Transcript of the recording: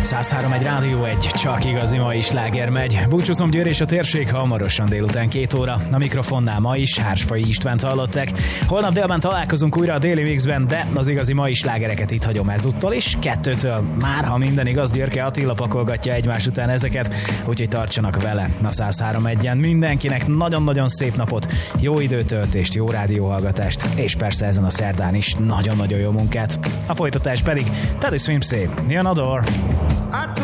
103.1 Rádió 1, csak igazi mai sláger megy. Búcsúzom Győr és a térség, hamarosan délután 2 óra. A mikrofonnál ma is Hársfai Istvánt hallották. Holnap délben találkozunk újra a Déli Mixben, de az igazi mai slágereket itt hagyom ezúttal is. 2-től már, ha minden igaz, Györke Attila pakolgatja egymás után ezeket, úgyhogy tartsanak vele a 103.1-en. Mindenkinek nagyon-nagyon szép napot, jó időtöltést, jó rádióhallgatást, és persze ezen a szerdán is nagyon-nagyon jó munkát. A folytatás pedig Teddy Swimpsé, Neon Adore.